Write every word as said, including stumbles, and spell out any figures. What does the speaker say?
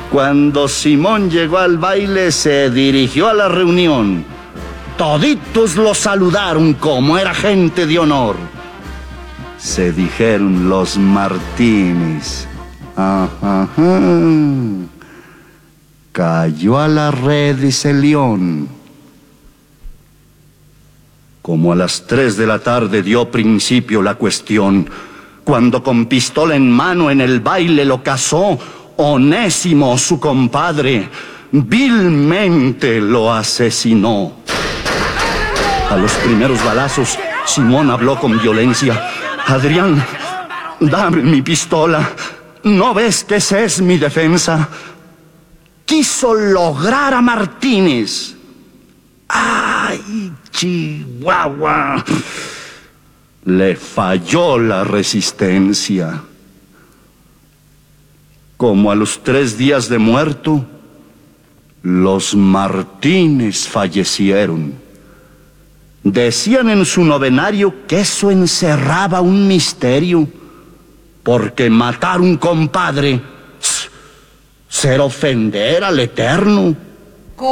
Cuando Simón llegó al baile, se dirigió a la reunión. Toditos lo saludaron como era gente de honor. Se dijeron los Martínez. Ajá. Cayó a la red ese león. Como a las tres de la tarde dio principio la cuestión, cuando con pistola en mano en el baile lo cazó, Onésimo, su compadre, vilmente lo asesinó. A los primeros balazos, Simón habló con violencia. Adrián, dame mi pistola. ¿No ves que esa es mi defensa? Quiso lograr a Martínez. ¡Ay, Chihuahua! Le falló la resistencia. Como a los tres días de muerto, los Martínez fallecieron. Decían en su novenario que eso encerraba un misterio, porque matar un compadre, ser ofender al Eterno.